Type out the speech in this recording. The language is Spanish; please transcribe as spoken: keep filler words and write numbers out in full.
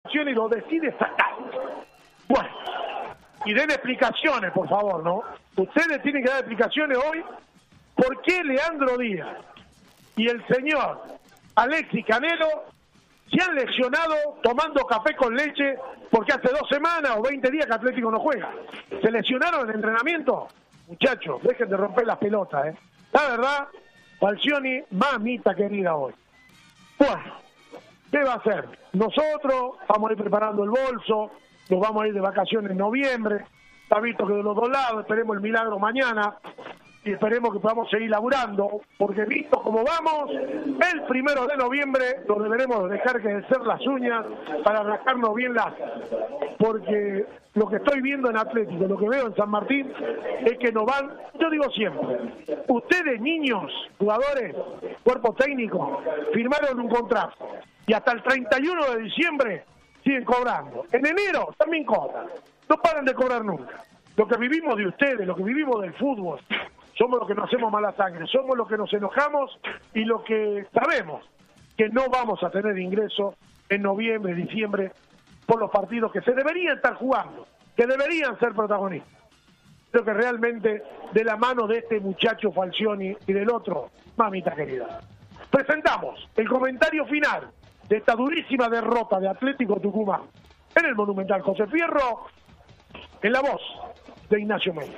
y lo decide sacar. Bueno, y den explicaciones, por favor, ¿no? Ustedes tienen que dar explicaciones hoy por qué Leandro Díaz y el señor Alexis Canelo se han lesionado tomando café con leche porque hace dos semanas o veinte días que Atlético no juega. ¿Se lesionaron en el entrenamiento? Muchachos, dejen de romper las pelotas, ¿eh? La verdad, Falcioni, mamita querida hoy. Bueno, ¿qué va a hacer? Nosotros vamos a ir preparando el bolso, nos vamos a ir de vacaciones en noviembre, está visto que de los dos lados, esperemos el milagro mañana y esperemos que podamos seguir laburando, porque visto como vamos, el primero de noviembre lo deberemos dejar que ser las uñas para rascarnos bien las, porque lo que estoy viendo en Atlético, lo que veo en San Martín, es que nos van, yo digo siempre, ustedes niños, jugadores, cuerpo técnico, firmaron un contrato y hasta el treinta y uno de diciembre siguen cobrando. En enero también cobran, no paran de cobrar nunca. Lo que vivimos de ustedes, lo que vivimos del fútbol, somos los que nos hacemos mala sangre, somos los que nos enojamos y los que sabemos que no vamos a tener ingresos en noviembre, diciembre, por los partidos que se deberían estar jugando, que deberían ser protagonistas. Creo que realmente de la mano de este muchacho Falcioni y del otro, mamita querida. Presentamos el comentario final de esta durísima derrota de Atlético Tucumán en el Monumental José Fierro, en la voz de Ignacio Méndez.